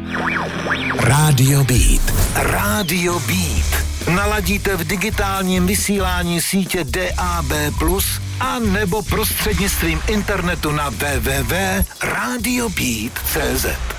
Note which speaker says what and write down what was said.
Speaker 1: Rádio Beat.
Speaker 2: Rádio Beat. Naladíte v digitálním vysílání sítě DAB+, a nebo prostřednictvím internetu na www.radiobeat.cz.